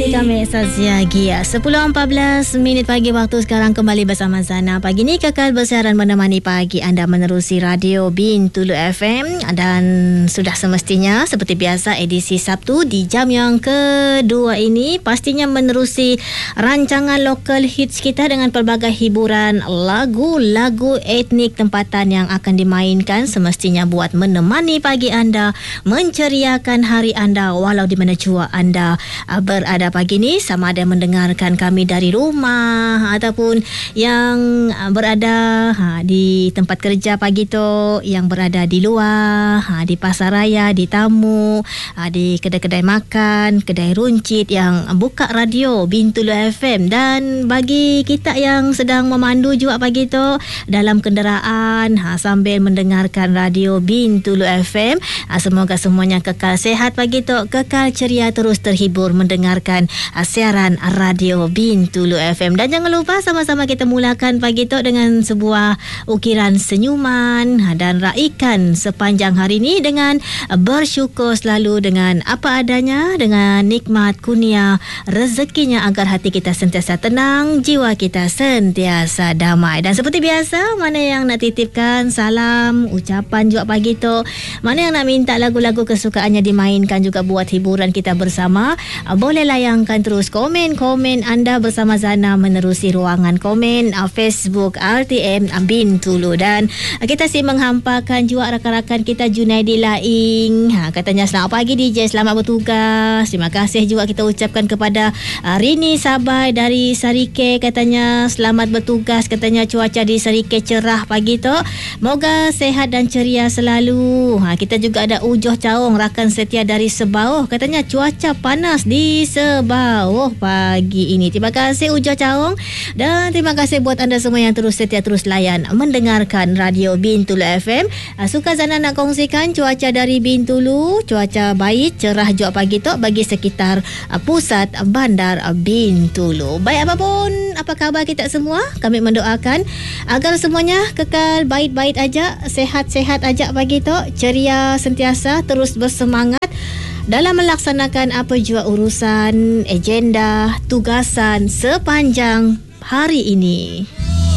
Di kami Saziagia 10.14 minit pagi waktu sekarang, kembali bersama Zana. Pagi ni kekal bersiaran menemani pagi anda menerusi Radio Bintulu FM. Dan sudah semestinya seperti biasa edisi Sabtu di jam yang kedua ini pastinya menerusi rancangan local hits kita dengan pelbagai hiburan lagu-lagu etnik tempatan yang akan dimainkan, semestinya buat menemani pagi anda, menceriakan hari anda walau di mana jua anda berada pagi ni, sama ada mendengarkan kami dari rumah ataupun yang berada di tempat kerja pagi tu, yang berada di luar, di pasaraya, di tamu, di kedai-kedai makan, kedai runcit yang buka radio Bintulu FM. Dan bagi kita yang sedang memandu juga pagi tu dalam kenderaan sambil mendengarkan radio Bintulu FM, semoga semuanya kekal sehat pagi tu, kekal ceria, terus terhibur mendengarkan siaran radio Bintulu FM. Dan jangan lupa sama-sama kita mulakan pagi tu dengan sebuah ukiran senyuman dan raikan sepanjang hari ini dengan bersyukur selalu dengan apa adanya, dengan nikmat kurnia rezekinya, agar hati kita sentiasa tenang, jiwa kita sentiasa damai. Dan seperti biasa, mana yang nak titipkan salam, ucapan juga pagi tu, mana yang nak minta lagu-lagu kesukaannya dimainkan juga buat hiburan kita bersama, boleh layangkan terus komen-komen anda bersama Zana menerusi ruangan komen Facebook RTM Bintulu. Dan kita menghampakan juga rakan-rakan kita Junaidi Laing, katanya selamat pagi DJ, selamat bertugas. Terima kasih juga kita ucapkan kepada Rini Sabai dari Sarike, katanya selamat bertugas, katanya cuaca di Sarike cerah pagi tu, moga sehat dan ceria selalu. Kita juga ada Ujoh Caong, rakan setia dari Sebauh, katanya cuaca panas di Sebauh pagi ini. Terima kasih Ujoh Caong, dan terima kasih buat anda semua yang terus setia, terus layan mendengarkan radio Bintulu FM. Suka Zana nak kongsikan cuaca dari Bintulu, cuaca baik, cerah juga pagi tu bagi sekitar pusat bandar Bintulu. Baik apapun apa khabar kita semua, kami mendoakan agar semuanya kekal baik-baik aja, sehat-sehat aja pagi tu, ceria sentiasa, terus bersemangat dalam melaksanakan apa jua urusan, agenda, tugasan sepanjang hari ini.